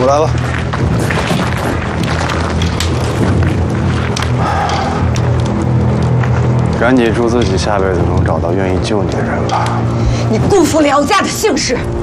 我来了。赶紧祝自己下辈子能找到愿意救你的人吧。 你辜负了家的姓氏，